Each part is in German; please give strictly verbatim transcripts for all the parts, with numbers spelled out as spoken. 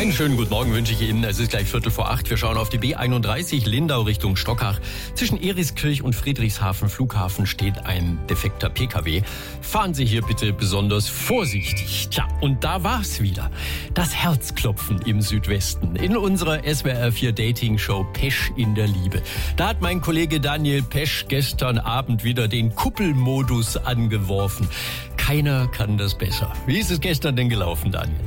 Einen schönen guten Morgen wünsche ich Ihnen. Es ist gleich Viertel vor acht. Wir schauen auf die B einunddreißig Lindau Richtung Stockach. Zwischen Eriskirch und Friedrichshafen Flughafen steht ein defekter P K W. Fahren Sie hier bitte besonders vorsichtig. Tja, und da war's wieder. Das Herzklopfen im Südwesten. In unserer S W R vier Dating Show Pesch in der Liebe. Da hat mein Kollege Daniel Pesch gestern Abend wieder den Kuppelmodus angeworfen. Keiner kann das besser. Wie ist es gestern denn gelaufen, Daniel?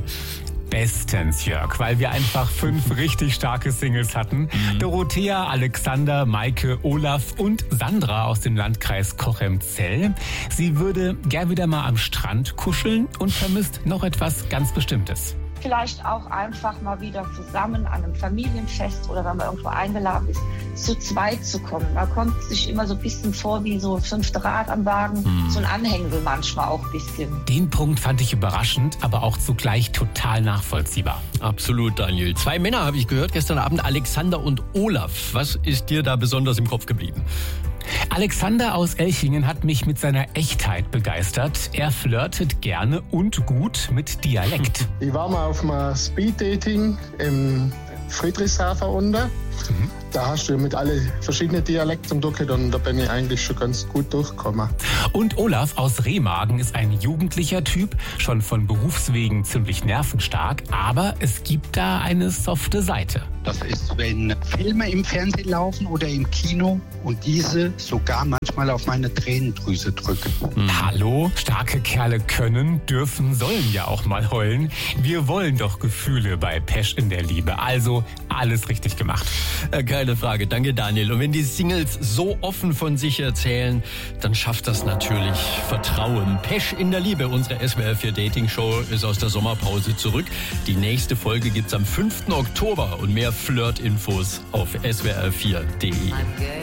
Bestens, Jörg, weil wir einfach fünf richtig starke Singles hatten. Mhm. Dorothea, Alexander, Maike, Olaf und Sandra aus dem Landkreis Cochem-Zell. Sie würde gern wieder mal am Strand kuscheln und vermisst noch etwas ganz Bestimmtes. Vielleicht auch einfach mal wieder zusammen an einem Familienfest oder wenn man irgendwo eingeladen ist, zu zweit zu kommen. Man kommt sich immer so ein bisschen vor wie so ein fünfte Rad am Wagen, mhm. so ein Anhängsel manchmal auch ein bisschen. Den Punkt fand ich überraschend, aber auch zugleich total nachvollziehbar. Absolut, Daniel. Zwei Männer habe ich gehört gestern Abend, Alexander und Olaf. Was ist dir da besonders im Kopf geblieben? Alexander aus Elchingen hat mich mit seiner Echtheit begeistert. Er flirtet gerne und gut mit Dialekt. Ich war mal auf einem Speed-Dating im Friedrichshafen unten. Mhm. Da hast du mit alle verschiedenen Dialekten durch und da bin ich eigentlich schon ganz gut durchgekommen. Und Olaf aus Remagen ist ein jugendlicher Typ, schon von Berufswegen ziemlich nervenstark, aber es gibt da eine softe Seite. Das ist, wenn Filme im Fernsehen laufen oder im Kino und diese sogar manchmal auf meine Tränendrüse drücken. Mhm. Hallo? Starke Kerle können, dürfen, sollen ja auch mal heulen. Wir wollen doch Gefühle bei Pesch in der Liebe. Also alles richtig gemacht. Keine Frage, danke Daniel. Und wenn die Singles so offen von sich erzählen, dann schafft das natürlich Vertrauen. Pesch in der Liebe, unsere S W R vier Dating Show ist aus der Sommerpause zurück. Die nächste Folge gibt's am fünften Oktober und mehr Flirt-Infos auf S W R vier punkt de.